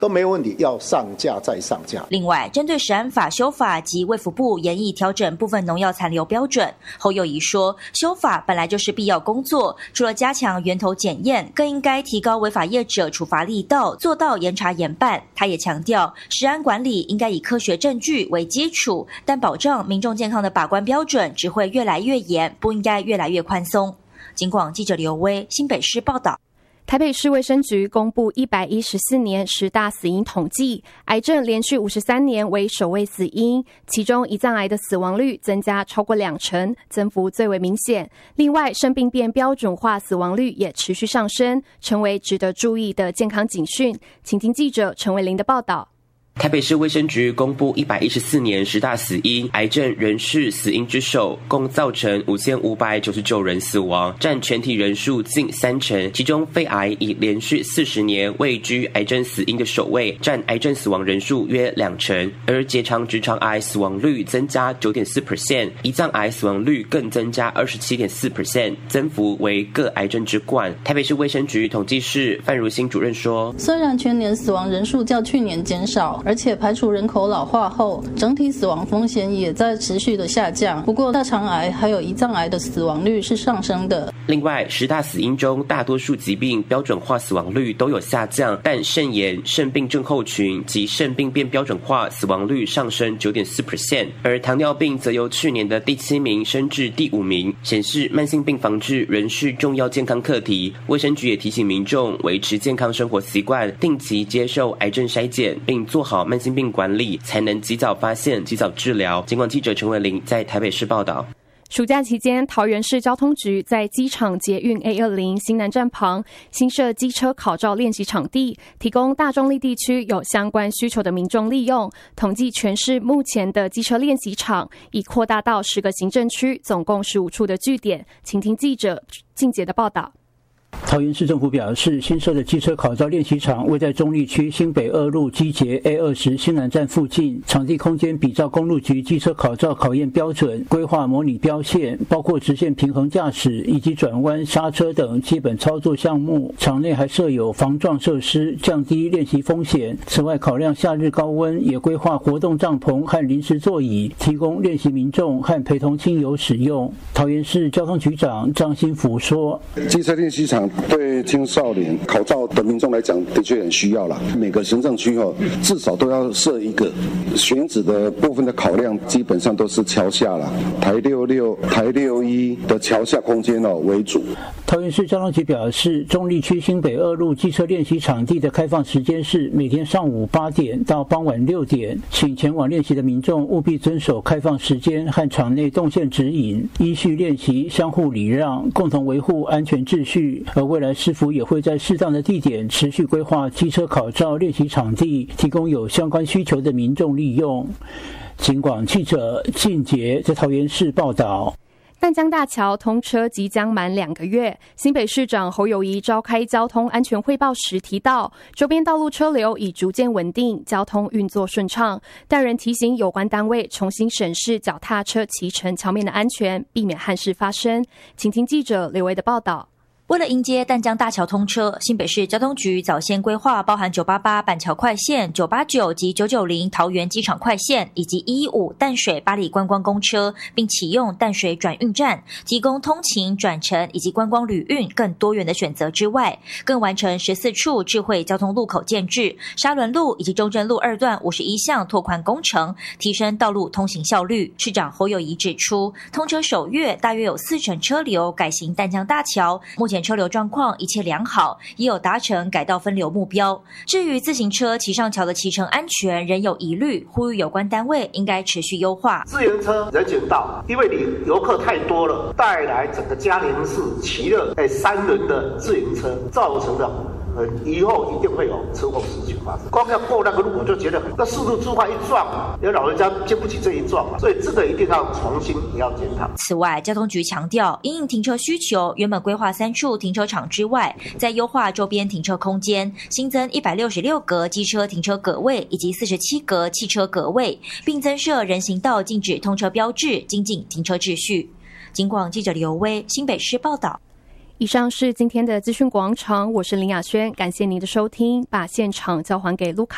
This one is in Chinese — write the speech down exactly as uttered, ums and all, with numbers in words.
都没问题，要上架再上架。 另外，针对食安法修法及卫福部研议调整部分农药残留标准，侯友宜说，修法本来就是必要工作，除了加强源头检验，更应该提高违法业者处罚力道，做到严查严办。他也强调，食安管理应该以科学证据为基础，但保障民众健康的把关标准只会越来越严，不应该越来越宽松。警广记者刘威新北市报道。 台北市卫生局公布一百一十四年十大死因统计，癌症连续五十三年为首位死因，其中胰脏癌的死亡率增加超过两成，增幅最为明显。另外，肾病变标准化死亡率也持续上升，成为值得注意的健康警讯。请听记者陈维玲的报道。 台北市卫生局公布一百一十四年十大死因，癌症仍是死因之首，共造成五千五百九十九人死亡，占全体人数近三成。其中肺癌已连续四十年位居癌症死因的首位，占癌症死亡人数约两成。而结肠直肠癌死亡率增加 百分之九点四， 胰脏癌死亡率更增加 百分之二十七点四， 增幅为各癌症之冠。台北市卫生局统计室范如新主任说， 虽然全年死亡人数较去年减少，而且排除人口老化后，整体死亡风险也在持续的下降。不过大肠癌还有胰脏癌的死亡率是上升的。 另外，十大死因中大多数疾病标准化死亡率都有下降，但肾炎、肾病症候群及肾病变标准化死亡率上升 百分之九点四， 而糖尿病则由去年的第七名升至第五名，显示慢性病防治仍是重要健康课题。卫生局也提醒民众维持健康生活习惯，定期接受癌症筛检，并做好慢性病管理，才能及早发现、及早治疗。警广记者陈伟玲在台北市报道。 暑假期间，桃园市交通局在机场捷运 A 二十 新南站旁新设机车考照练习场地，提供大中立地区有相关需求的民众利用。统计全市目前的机车练习场已扩大到十个行政区，总共十五处的据点。请听记者静杰的报道。 桃园市政府表示，新设的机车考照练习场位在中坜区新北二路机捷 A 二十 新南站附近，场地空间比照公路局机车考照考验标准，规划模拟标线，包括直线平衡驾驶以及转弯、刹车等基本操作项目。场内还设有防撞设施，降低练习风险。此外，考量夏日高温，也规划活动帐篷和临时座椅，提供练习民众和陪同亲友使用。桃园市交通局长张新福说：“ 机车练习场对青少年考照的民众来讲，的确很需要啦。每个行政区哦，至少都要设一个。选址的部分的考量，基本上都是桥下啦，台六六、台六一的桥下空间哦为主。” 桃园市交通局表示，中坜区新北二路机车练习场地的开放时间是每天上午八点到傍晚六点，请前往练习的民众务必遵守开放时间和场内动线指引，依序练习，相互礼让，共同维护安全秩序。而未来市府也会在适当的地点持续规划机车考照练习场地，提供有相关需求的民众利用。警广记者靳杰在桃园市报道。 淡江大桥通车即将满两个月，新北市长侯友宜召开交通安全汇报时提到，周边道路车流已逐渐稳定，交通运作顺畅，但仍提醒有关单位重新审视脚踏车骑乘桥面的安全，避免憾事发生。请听记者刘维的报道。 为了迎接淡江大桥通车，新北市交通局早先规划包含九八八板桥快线、九八九及九九零桃园机场快线以及一一五淡水八里观光公车，并启用淡水转运站，提供通勤、转乘以及观光旅运更多元的选择之外，更完成十四处智慧交通路口建制、沙仑路以及中正路二段五十一项拓宽工程，提升道路通行效率。市长侯友宜指出，通车首月大约有四成车流改行淡江大桥，目前车流状况一切良好，也有达成改道分流目标。至于自行车骑上桥的骑乘安全仍有疑虑，呼吁有关单位应该持续优化。 自行车人行道，因为你游客太多了，带来整个嘉陵市骑了哎三轮的自行车，造成的呃，以后一定会有车祸事情发生。光要过那个路，我就觉得那速度之快一撞，有老人家经不起这一撞嘛，所以这个一定要重新也要检讨。 此外，交通局强调，因应停车需求，原本规划三处停车场之外，在优化周边停车空间，新增一百六十六格机车停车格位以及四十七格汽车格位，并增设人行道禁止通车标志，精进停车秩序。警广记者刘威新北市报道。 以上是今天的资讯广场，我是林雅轩，感谢您的收听，把现场交还给卢卡。